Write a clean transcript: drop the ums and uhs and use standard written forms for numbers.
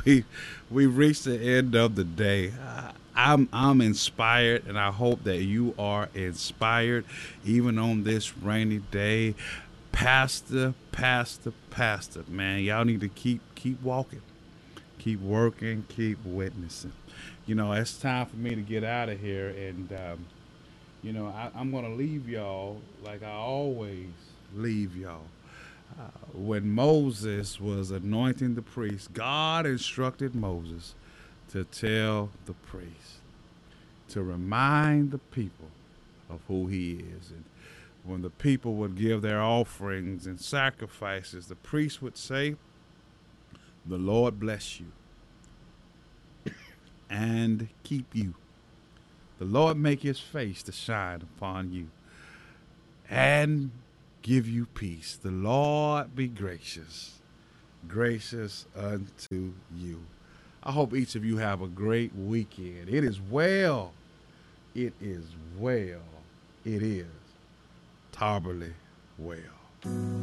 we reached the end of the day. I'm inspired, and I hope that you are inspired, even on this rainy day. Pastor, man, y'all need to keep walking, keep working, keep witnessing. It's time for me to get out of here, and I'm gonna leave y'all like I always leave y'all. When Moses was anointing the priest, God instructed Moses to tell the priest to remind the people of who he is. And when the people would give their offerings and sacrifices, the priest would say, "The Lord bless you and keep you. The Lord make his face to shine upon you and give you peace. The Lord be gracious unto you." I hope each of you have a great weekend. It is well. It is well. It is tolerably well.